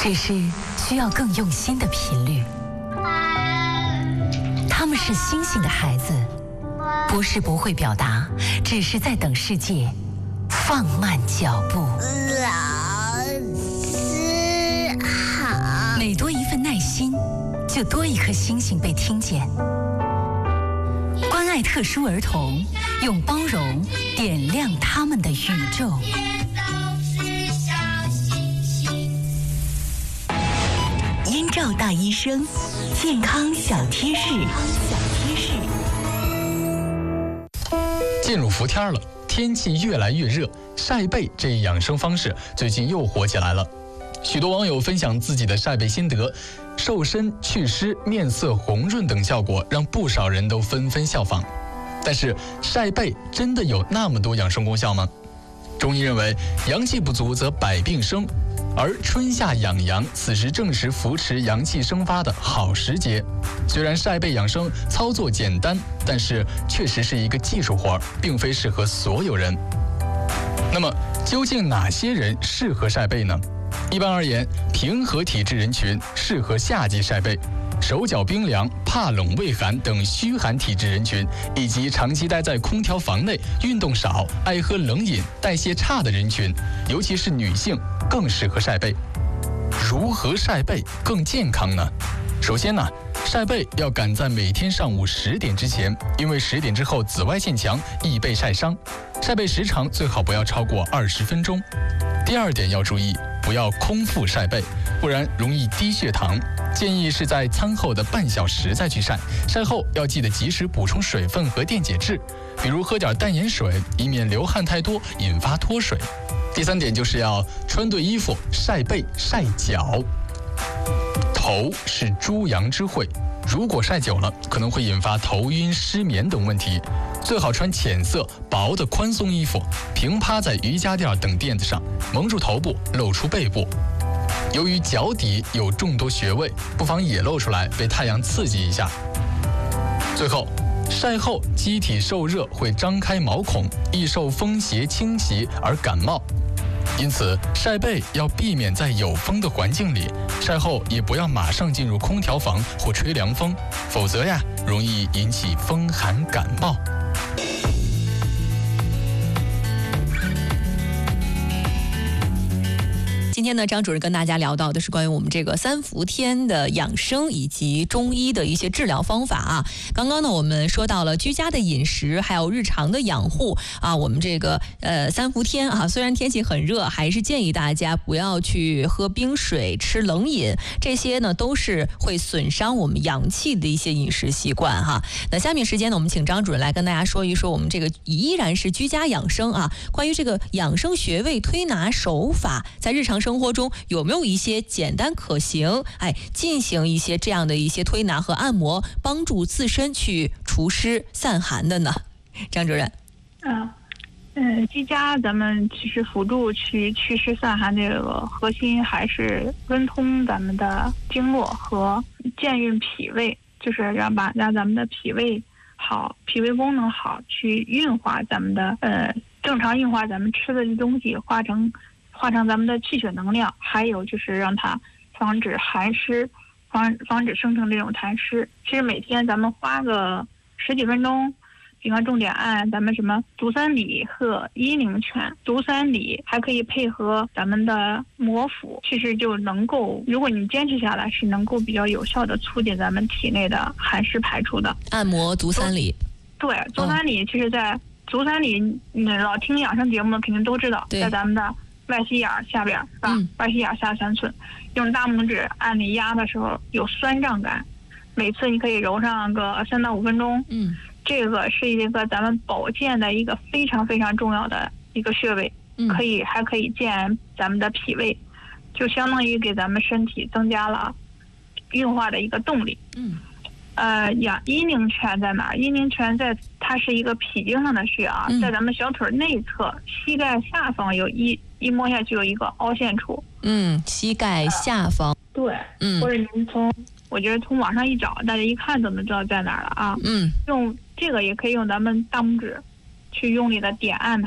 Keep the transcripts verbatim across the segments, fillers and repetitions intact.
只是需要更用心的频率。他们是星星的孩子，不是不会表达，只是在等世界放慢脚步。 老师好。 每多一份耐心，就多一颗星星被听见。关爱特殊儿童，用包容点亮他们的宇宙。燕赵大医生，健康小贴士。 进入伏天了，天气越来越热，晒背这一养生方式最近又火起来了。许多网友分享自己的晒背心得，瘦身、祛湿、面色红润等效果让不少人都纷纷效仿。但是晒背真的有那么多养生功效吗？中医认为，阳气不足则百病生，而春夏养阳，此时正是扶持阳气生发的好时节。虽然晒背养生操作简单，但是确实是一个技术活，并非适合所有人。那么，究竟哪些人适合晒背呢？一般而言，平和体质人群适合夏季晒背，手脚冰凉、怕冷畏寒等虚寒体质人群，以及长期待在空调房内、运动少、爱喝冷饮、代谢差的人群，尤其是女性，更适合晒背。如何晒背更健康呢？首先呢，晒背要赶在每天上午十点之前，因为十点之后紫外线强，易被晒伤。晒背时长最好不要超过二十分钟。第二点要注意，不要空腹晒背，不然容易低血糖。建议是在餐后的半小时再去晒，晒后要记得及时补充水分和电解质，比如喝点淡盐水，以免流汗太多引发脱水。第三点就是要穿对衣服，晒背晒脚。头是诸阳之会，如果晒久了，可能会引发头晕、失眠等问题。最好穿浅色、薄的宽松衣服，平趴在瑜伽垫等垫子上，蒙住头部，露出背部。由于脚底有众多穴位，不妨也露出来，被太阳刺激一下。最后，晒后机体受热会张开毛孔，易受风邪侵袭而感冒。因此，晒背要避免在有风的环境里，晒后也不要马上进入空调房或吹凉风，否则呀，容易引起风寒感冒。 今天呢，张主任跟大家聊到的是关于我们这个三伏天的养生以及中医的一些治疗方法啊。刚刚呢，我们说到了居家的饮食，还有日常的养护啊。我们这个呃三伏天啊，虽然天气很热，还是建议大家不要去喝冰水、吃冷饮，这些呢都是会损伤我们阳气的一些饮食习惯哈。那下面时间呢，我们请张主任来跟大家说一说我们这个依然是居家养生啊，关于这个养生穴位推拿手法，在日常生活中有没有一些简单可行，哎，进行一些这样的一些推拿和按摩，帮助自身去除湿散寒的呢？张主任。 嗯嗯，居家咱们其实辅助去祛湿散寒这个核心还是温通咱们的经络和健运脾胃，就是让把让咱们的脾胃好，脾胃功能好，去运化咱们的呃正常运化咱们吃的东西，化成化成咱们的气血能量，还有就是让它防止寒湿，防防止生成这种痰湿。其实每天咱们花个十几分钟，比方重点按咱们什么足三里和阴陵泉，足三里还可以配合咱们的摩腹，其实就能够，如果你坚持下来，是能够比较有效的促进咱们体内的寒湿排出的。 按摩足三里， 对，足三里其实在足三里，嗯，老听养生节目肯定都知道，在咱们的外膝眼下边是吧？嗯、外膝眼下三寸，用大拇指按你压的时候有酸胀感，每次你可以揉上个三到五分钟。嗯，这个是一个咱们保健的一个非常非常重要的一个穴位，嗯、可以还可以健咱们的脾胃，就相当于给咱们身体增加了运化的一个动力。嗯。呃，养阴陵泉在哪儿？阴陵泉在它是一个脾经上的穴啊，嗯、在咱们小腿内侧膝盖下方有一一摸下去有一个凹陷处。嗯， 膝盖下方。呃、 对，嗯，或者您从我觉得从网上一找，大家一看都能知道在哪儿了啊。嗯，用这个也可以用咱们大拇指去用力的点按它，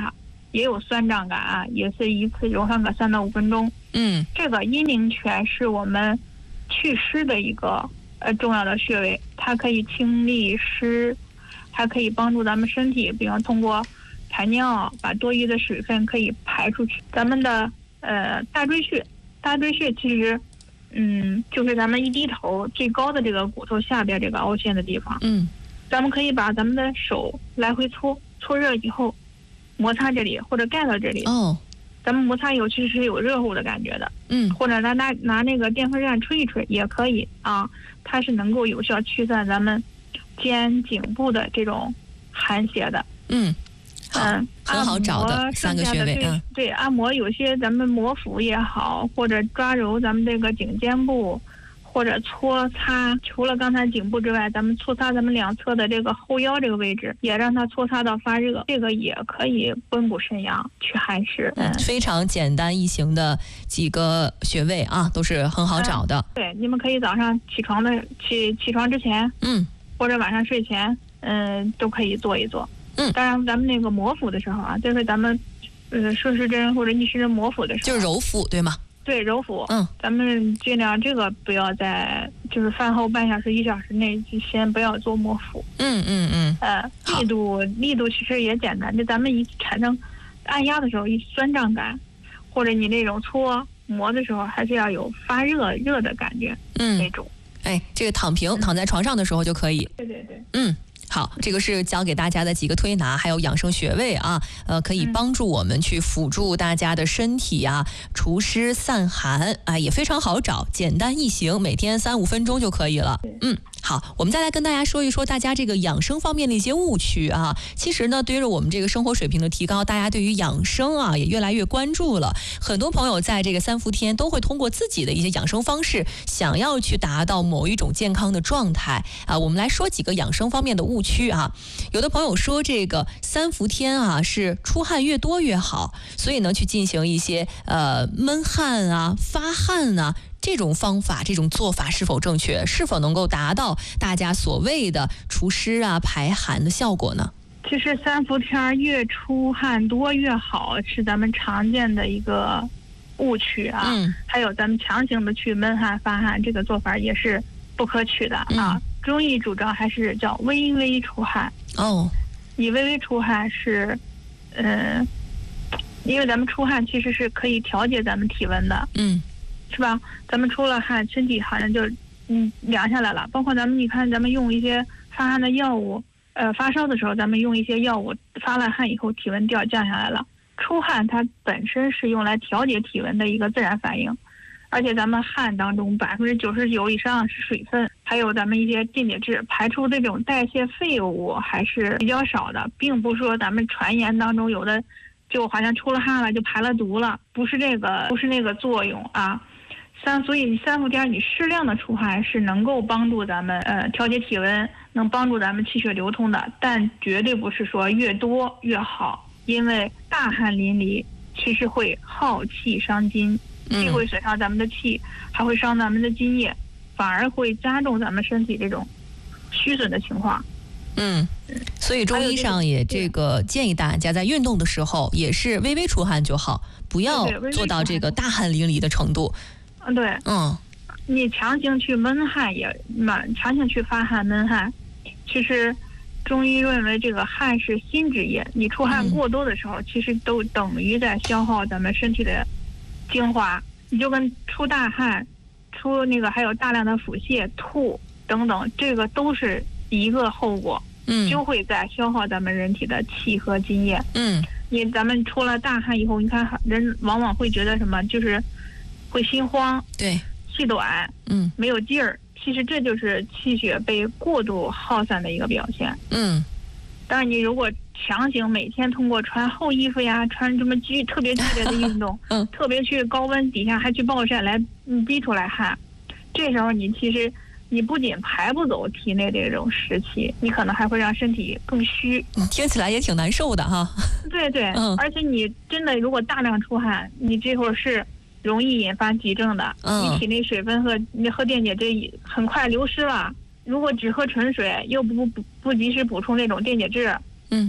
也有酸胀感啊，也是一次揉上个三到五分钟。 嗯， 这个阴陵泉是我们祛湿的一个呃重要的穴位，它可以清利湿，还可以帮助咱们身体，比方通过排尿把多余的水分可以排出去。咱们的呃大椎穴，大椎穴其实嗯就是咱们一低头最高的这个骨头下边这个凹陷的地方。 嗯， 咱们可以把咱们的手来回搓，搓热以后摩擦这里或者盖到这里。 哦， 咱们摩擦以后其实是有热乎的感觉的。 嗯， 或者拿拿拿那个电风扇吹一吹也可以啊，它是能够有效驱散咱们肩颈部的这种寒邪的。 嗯，好， 嗯， 很好找的三个穴位。嗯， 对，按摩有些咱们摩腹也好，或者抓揉咱们这个颈肩部，或者搓擦，除了刚才颈部之外，咱们搓擦咱们两侧的这个后腰这个位置，也让它搓擦到发热，这个也可以温补肾阳、祛寒湿。 嗯，非常简单易行的几个穴位啊，都是很好找的。 嗯、对，你们可以早上起床的起起床之前， 嗯， 或者晚上睡前，嗯，都可以做一做。 嗯， 当然咱们那个摩腹的时候啊，就是咱们呃顺时针或者逆时针摩腹的时候， 就是揉腹对吗？ 对，揉腹。 嗯， 咱们尽量这个不要在就是饭后半小时一小时内就先不要做摩腹。 嗯嗯嗯。 呃，力度力度其实也简单，就咱们一产生按压的时候一酸胀感，或者你那种搓磨的时候，还是要有发热热的感觉。 嗯， 那种。 哎，这个躺平、嗯、躺在床上的时候就可以。 对对对。 嗯。好，这个是教给大家的几个推拿，还有养生穴位啊，呃，可以帮助我们去辅助大家的身体啊，除湿散寒啊，也非常好找，简单易行，每天三五分钟就可以了。嗯，好，我们再来跟大家说一说大家这个养生方面的一些误区啊。其实呢，对于我们这个生活水平的提高，大家对于养生啊也越来越关注了。很多朋友在这个三伏天都会通过自己的一些养生方式，想要去达到某一种健康的状态啊。我们来说几个养生方面的误区啊。有的朋友说这个三伏天啊是出汗越多越好，所以呢去进行一些呃闷汗啊、发汗啊。这种方法、这种做法是否正确？是否能够达到大家所谓的除湿啊、排寒的效果呢？ 其实三伏天越出汗多越好，是咱们常见的一个误区啊。 嗯。 还有咱们强行的去闷汗发汗，这个做法也是不可取的啊。嗯、中医主张还是叫微微出汗。 哦。 你微微出汗是，嗯、呃，因为咱们出汗其实是可以调节咱们体温的。 嗯。 是吧？咱们出了汗，身体好像就嗯凉下来了。包括咱们，你看，咱们用一些发汗的药物，呃，发烧的时候，咱们用一些药物，发了汗以后，体温掉降下来了。出汗它本身是用来调节体温的一个自然反应，而且咱们汗当中百分之九十九以上是水分，还有咱们一些电解质，排出这种代谢废物还是比较少的，并不是说咱们传言当中有的就好像出了汗了就排了毒了，不是这个，不是那个作用啊。三，所以三伏天你适量的出汗是能够帮助咱们呃调节体温，能帮助咱们气血流通的，但绝对不是说越多越好，因为大汗淋漓其实会耗气伤津，既会损伤咱们的气，还会伤咱们的津液，反而会加重咱们身体这种虚损的情况。 嗯，所以中医上也这个建议大家在运动的时候也是微微出汗就好，不要做到这个大汗淋漓的程度。 嗯，对， 嗯， 你强行去闷汗也满，强行去发汗闷汗，其实中医认为这个汗是心之液，你出汗过多的时候，嗯、其实都等于在消耗咱们身体的精华，你就跟出大汗、出那个还有大量的腹泻、吐等等，这个都是一个后果， 嗯， 就会在消耗咱们人体的气和津液， 嗯， 你咱们出了大汗以后，你看人往往会觉得什么，就是会心慌， 对， 气短， 嗯， 没有劲儿。其实这就是气血被过度耗散的一个表现。 嗯， 当然你如果强行每天通过穿厚衣服呀，穿什么剧特别剧烈的运动， 嗯， 特别去高温底下还去暴晒来逼出来汗，这时候你其实你不仅排不走体内这种湿气，你可能还会让身体更虚。 嗯，听起来也挺难受的哈。 对对， 嗯， 而且你真的如果大量出汗，你这会儿是容易引发急症的。 嗯， 你体内水分和你喝电解质很快流失了。如果只喝纯水，又不不不及时补充这种电解质， 嗯，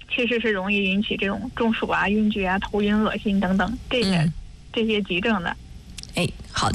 其实是容易引起这种中暑啊、晕厥啊、头晕、恶心等等这些、 嗯、 这些急症的。 哎，好的。